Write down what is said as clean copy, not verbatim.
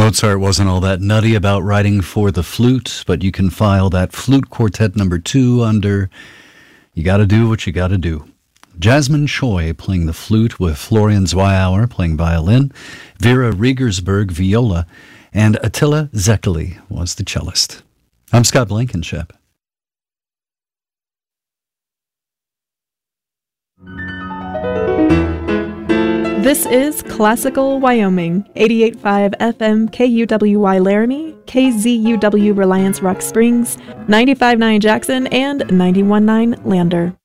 Mozart wasn't all that nutty about writing for the flute, but you can file that Flute Quartet number 2 under You Gotta Do What You Gotta Do. Jasmine Choi playing the flute with Florian Zweiauer playing violin, Vera Riegersberg viola, and Attila Zekeli was the cellist. I'm Scott Blankenship. This is Classical Wyoming, 88.5 FM KUWY Laramie, KZUW Reliance Rock Springs, 95.9 Jackson, and 91.9 Lander.